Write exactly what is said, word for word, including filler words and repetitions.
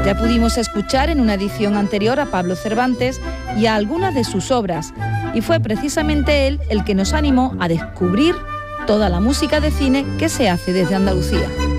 Ya pudimos escuchar en una edición anterior a Pablo Cervantes y a algunas de sus obras, y fue precisamente él el que nos animó a descubrir toda la música de cine que se hace desde Andalucía.